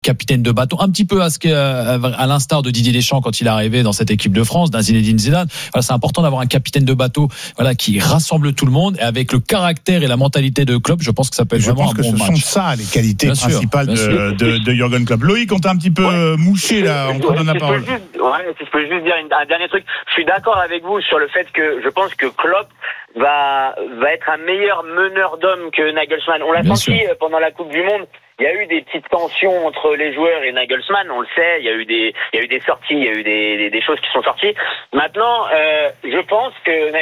capitaine de bateau, un petit peu à l'instar de Didier Deschamps quand il est arrivé dans cette équipe de France, d'un Zinedine Zidane. Voilà, c'est important d'avoir un capitaine de bateau, voilà, qui rassemble tout le monde, et avec le caractère et la mentalité de Klopp, je pense que ça peut être vraiment un bon match. Je pense que ce sont ça les qualités principales de Jürgen Klopp. Loïc, on t'a un petit peu mouché là, on te donne la parole. Si je peux juste dire un dernier truc, je suis d'accord avec vous sur le fait que je pense que Klopp va être un meilleur meneur d'hommes que Nagelsmann. On l'a senti pendant la Coupe du Monde. Il y a eu des petites tensions entre les joueurs et Nagelsmann, on le sait. Il y a eu des sorties, il y a eu des choses qui sont sorties. Maintenant, je pense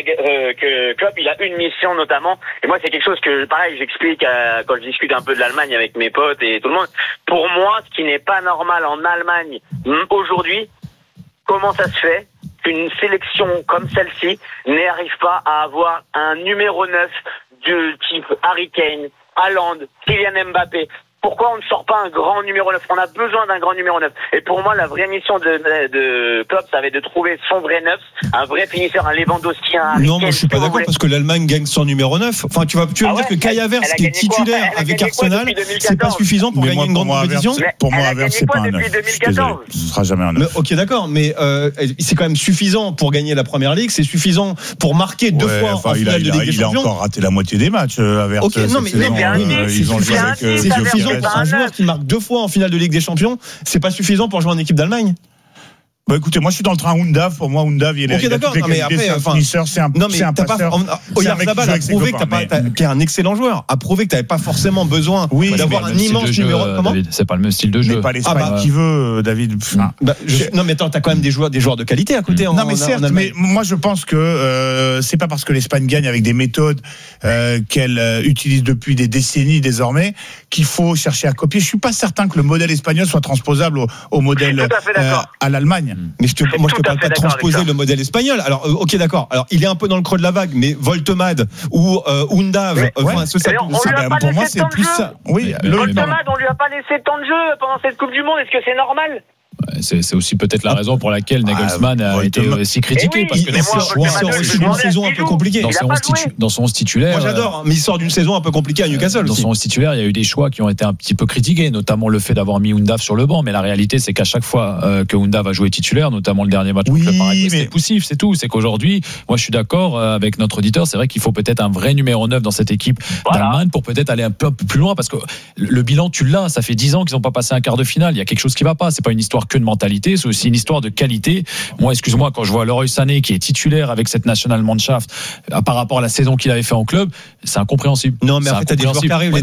que Klopp, il a une mission notamment. Et moi, c'est quelque chose que, pareil, j'explique quand je discute un peu de l'Allemagne avec mes potes et tout le monde. Pour moi, ce qui n'est pas normal en Allemagne aujourd'hui, comment ça se fait qu'une sélection comme celle-ci n'arrive pas à avoir un numéro 9 de type Harry Kane, Haaland, Kylian Mbappé? Pourquoi on ne sort pas un grand numéro 9? On a besoin d'un grand numéro 9. Et pour moi, la vraie mission de Klopp, ça va être de trouver son vrai 9, un vrai finisseur, un Lewandowski, un Harry Kane. Non, moi je suis pas d'accord parce que l'Allemagne gagne sans numéro 9. Enfin, tu vas me dire que Kai Havertz, qui est titulaire avec Arsenal, c'est pas suffisant pour gagner une grande compétition. Pour moi, Havertz, c'est pas un 9. Ce sera jamais un 9. Ok, d'accord, mais c'est quand même suffisant pour gagner la Première Ligue. C'est suffisant pour marquer deux fois en finale de Ligue des Champions. Il a encore raté la moitié des matchs. Havertz. Ok, non, mais ils ont joué avec un joueur qui marque deux fois en finale de Ligue des Champions, c'est pas suffisant pour jouer en équipe d'Allemagne. Bah écoutez, moi je suis dans le train Undav. Pour moi, Undav, il est d'accord. Non, mais après, finisseur, c'est un passeur. Oyarzabal a prouvé qu'il est un excellent joueur. A prouvé que t'avais pas forcément besoin d'avoir un immense numéro. Comment ? C'est pas le même style de jeu. Mais pas l'Espagne qui veut, David. Non, mais attends, t'as quand même des joueurs de qualité à côté. Non, mais certes, mais moi je pense que c'est pas parce que l'Espagne gagne avec des méthodes qu'elle utilise depuis des décennies désormais qu'il faut chercher à copier. Je suis pas certain que le modèle espagnol soit transposable au modèle à l'Allemagne. Mais moi je te parle pas de transposer le modèle espagnol. Alors ok, d'accord. Alors il est un peu dans le creux de la vague, mais Voltemade ou Undav, pour moi c'est plus ça. Oui, Voltemade, on lui a pas laissé tant de jeu pendant cette Coupe du Monde. Est-ce que c'est normal? C'est aussi peut-être la raison pour laquelle Nagelsmann a été si critiqué, parce que il sort aussi d'une saison un peu compliquée. Dans son 11 titulaire. Moi j'adore, mais il sort d'une saison un peu compliquée à Newcastle. Dans son 11 titulaire, il y a eu des choix qui ont été un petit peu critiqués, notamment le fait d'avoir mis Undav sur le banc. Mais la réalité, c'est qu'à chaque fois que Undav a joué titulaire, notamment le dernier match contre le Paraguay, c'est poussif, c'est tout. C'est qu'aujourd'hui, moi je suis d'accord avec notre auditeur, c'est vrai qu'il faut peut-être un vrai numéro 9 dans cette équipe d'Allemagne pour peut-être aller un peu plus loin, parce que le bilan, tu l'as, ça fait 10 ans qu'ils n'ont pas passé un quart de finale. Il y a quelque chose qui va pas. C'est pas une histoire que de mentalité, c'est aussi une histoire de qualité. Moi, excuse-moi, quand je vois Leroy Sané qui est titulaire avec cette National Mannschaft par rapport à la saison qu'il avait fait en club, c'est incompréhensible. Non, mais en fait, t'as des joueurs qui arrivent.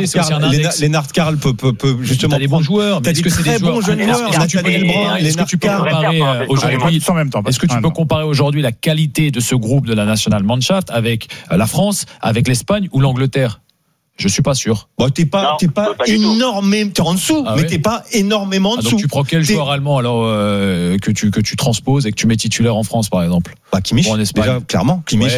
Lennart Karl peut justement. T'as des bons joueurs. T'as des très bons jeunes joueurs. Nathaniel Brun, Lennart Karl. Est-ce que tu peux comparer aujourd'hui la qualité de ce groupe de la National Mannschaft avec la France, avec l'Espagne ou l'Angleterre? Je suis pas sûr. Bon, t'es pas énormément, t'es en dessous, mais t'es pas énormément en dessous. Donc tu prends quel joueur allemand alors que tu transposes et que tu mets titulaire en France par exemple? Kimmich, déjà, clairement. Kimmich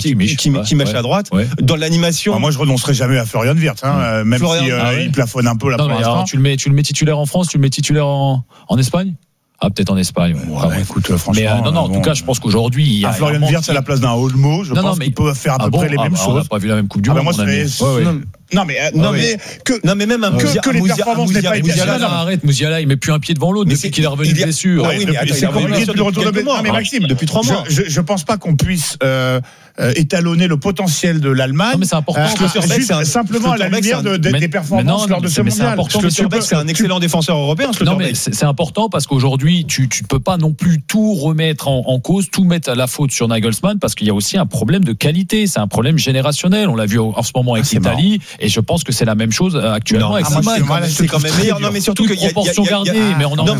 à droite. Ouais. Dans l'animation. Moi je renoncerai jamais à Florian Wirtz, même si il plafonne un peu là pour l'instant. Tu le mets titulaire en France, tu le mets titulaire en Espagne? Ah, peut-être en Espagne. Écoute, franchement. Mais en tout cas, je pense qu'aujourd'hui, il y a Florian Wirtz à la place d'un Olmo. Je pense qu'il peut faire à peu près les mêmes choses. On n'a pas vu la même Coupe du Monde. Non mais même que les performances n'aient pas été arrête, Musiala, il met plus un pied devant l'autre depuis qu'il est revenu de blessure. C'est compliqué de retour de mois. Mais Maxime, depuis 3 mois. Je pense pas qu'on puisse étalonner le potentiel de l'Allemagne. Non, mais c'est important. Simplement à la lumière des performances lors de ce mondial. C'est un excellent défenseur européen. Non, mais c'est important parce qu'aujourd'hui, tu ne peux pas non plus tout remettre en cause, tout mettre à la faute sur Nagelsmann, parce qu'il y a aussi un problème de qualité. C'est un problème générationnel. On l'a vu en ce moment avec l'Italie. Et je pense que c'est la même chose actuellement avec Zidane. C'est quand même meilleur. Non, mais surtout qu'il y a proportion gardée. Mais on est en train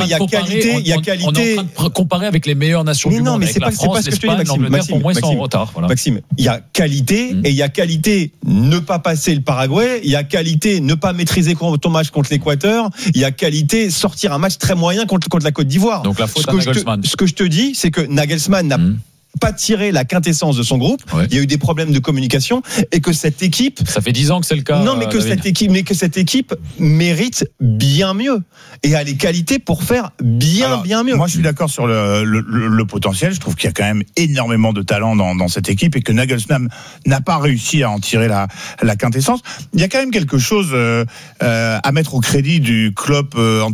de comparer avec les meilleures nations du monde. Non, mais c'est pas ce que je te dis, Maxime. Pour moi, ils sont en retard. Maxime, il y a qualité et il y a qualité ne pas passer le Paraguay. Il y a qualité ne pas maîtriser ton match contre l'Équateur. Il y a qualité sortir un match très moyen contre la Côte d'Ivoire. Donc la faute à Nagelsmann. Ce que je te dis, c'est que Nagelsmann n'a pas tiré la quintessence de son groupe. Ouais. Il y a eu des problèmes de communication et que cette équipe. Ça fait 10 ans que c'est le cas. Non, mais que cette équipe mérite bien mieux et a les qualités pour faire bien mieux. Moi, je suis d'accord sur le potentiel. Je trouve qu'il y a quand même énormément de talent dans cette équipe et que Nagelsmann n'a pas réussi à en tirer la quintessence. Il y a quand même quelque chose à mettre au crédit du Klopp,